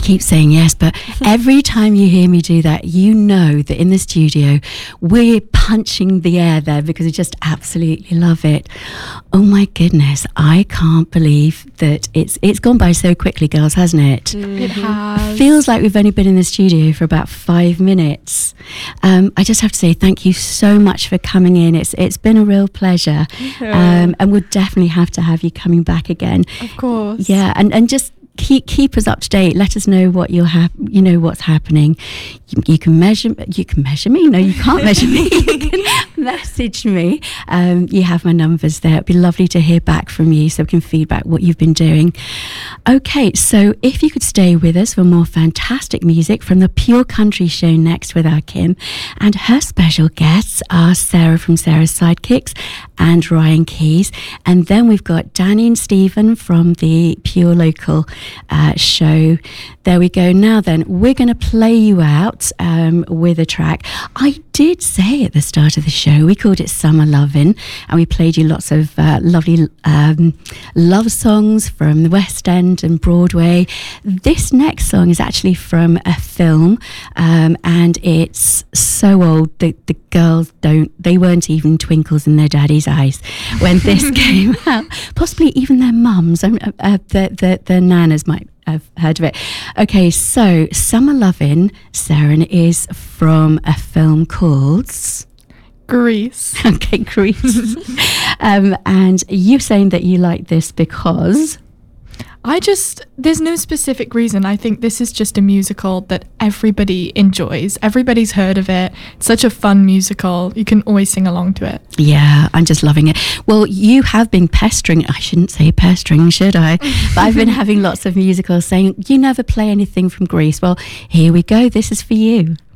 keep saying yes, but every time you hear me do that, you know that in the studio we're punching the air there because we just absolutely love it. Oh my goodness, I can't believe that it's gone by so quickly, girls, hasn't it? It has. Feels like we've only been in the studio for about 5 minutes. I just have to say thank you so much for coming in. It's been a real pleasure, and we'll definitely have to have you coming back again. Of course. Yeah, and just keep us up to date. Let us know what what's happening. You can measure me. No, you can't measure me. You can message me. You have my numbers there. It'd be lovely to hear back from you so we can feedback what you've been doing. Okay, so if you could stay with us for more fantastic music from the Pure Country Show next with our Kim, and her special guests are Sarah from Sarah's Sidekicks and Ryan Keys, and then we've got Danny and Stephen from the Pure Local show. There we go. Now then, we're going to play you out with a track. I did say at the start of the show, we called it Summer Lovin', and we played you lots of lovely love songs from the West End and Broadway. This next song is actually from a film, and it's so old that the girls they weren't even twinkles in their daddy's eyes when this came out. Possibly even their mums, their nanas might have heard of it. Okay, so Summer Lovin', Saren, is from a film called Grease. Okay, Grease. And you're saying that you like this because there's no specific reason. I think this is just a musical that everybody enjoys. Everybody's heard of it. It's such a fun musical. You can always sing along to it. Yeah, I'm just loving it. Well, you have been pestering, I shouldn't say pestering, should I? But I've been having lots of musicals saying, you never play anything from Grease. Well, here we go. This is for you.